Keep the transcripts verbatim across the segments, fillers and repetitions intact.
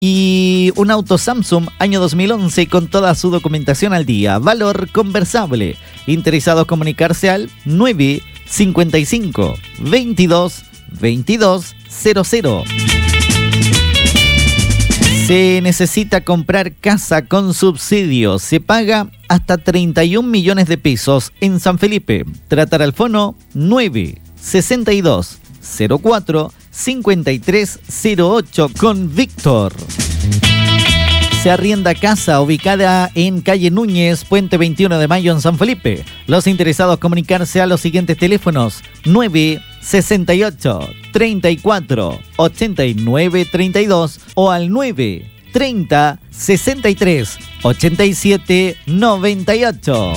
Y un auto Samsung año dos mil once con toda su documentación al día. Valor conversable. Interesados comunicarse al nueve cincuenta y cinco, veintidós, veintidós, cero cero. Se necesita comprar casa con subsidio. Se paga hasta treinta y un millones de pesos en San Felipe. Tratar al fono nueve sesenta y dos, cero cuatro, cincuenta y tres cero ocho con Víctor. Se arrienda casa ubicada en calle Núñez, Puente veintiuno de Mayo en San Felipe. Los interesados comunicarse a los siguientes teléfonos: nueve sesenta y ocho, treinta y cuatro, ochenta y nueve treinta y dos o al nueve treinta, sesenta y tres, ochenta y siete noventa y ocho.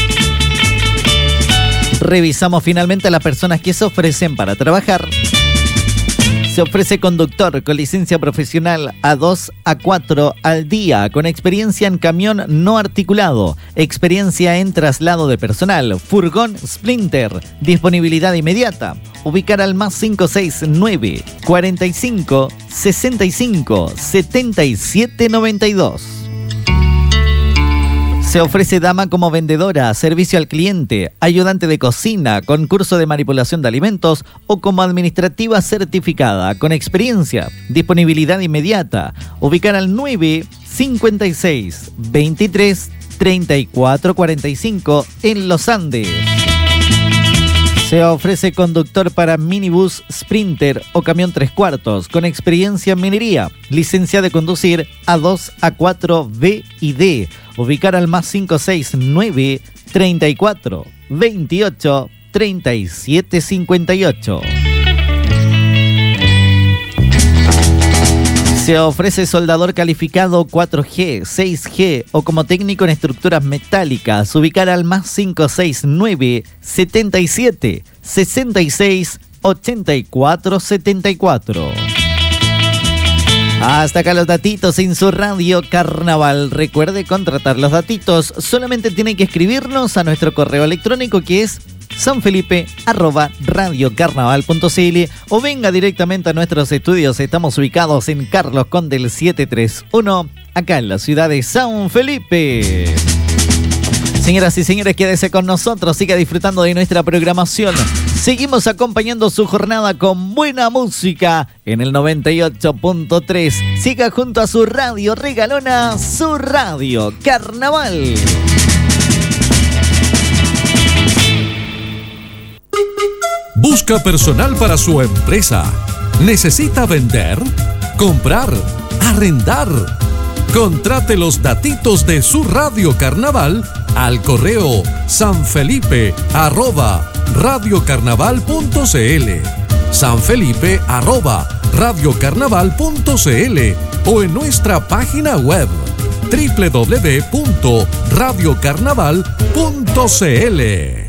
Revisamos finalmente a las personas que se ofrecen para trabajar. Se ofrece conductor con licencia profesional A dos a cuatro al día, con experiencia en camión no articulado, experiencia en traslado de personal, furgón Sprinter, disponibilidad inmediata. Ubicar al más cinco seis nueve, cuarenta y cinco, sesenta y cinco, setenta y siete noventa y dos. Se ofrece dama como vendedora, servicio al cliente, ayudante de cocina, con curso de manipulación de alimentos o como administrativa certificada, con experiencia, disponibilidad inmediata. Ubicar al nueve cincuenta y seis, veintitrés, treinta y cuatro cuarenta y cinco en Los Andes. Se ofrece conductor para minibús Sprinter o camión tres cuartos, con experiencia en minería, licencia de conducir A dos a cuatro B y D. Ubicar al más cinco seis nueve, treinta y cuatro, veintiocho, treinta y siete cincuenta y ocho. Se ofrece soldador calificado cuatro G, seis G o como técnico en estructuras metálicas. Ubicar al más cinco seis nueve, setenta y siete, sesenta y seis, ochenta y cuatro setenta y cuatro. Hasta acá los datitos en su Radio Carnaval. Recuerde contratar los datitos. Solamente tiene que escribirnos a nuestro correo electrónico, que es sanfelipe arroba radiocarnaval punto cl, o venga directamente a nuestros estudios. Estamos ubicados en Carlos Condel setecientos treinta y uno, acá en la ciudad de San Felipe. Señoras y señores, quédese con nosotros, siga disfrutando de nuestra programación. Seguimos acompañando su jornada con buena música en el noventa y ocho punto tres. Siga junto a su radio regalona, su Radio Carnaval. ¿Busca personal para su empresa? ¿Necesita vender? ¿Comprar? ¿Arrendar? Contrate los datitos de su Radio Carnaval al correo sanfelipe arroba radiocarnaval punto cl, sanfelipe arroba radiocarnaval punto cl o en nuestra página web doble u doble u doble u punto radiocarnaval punto cl.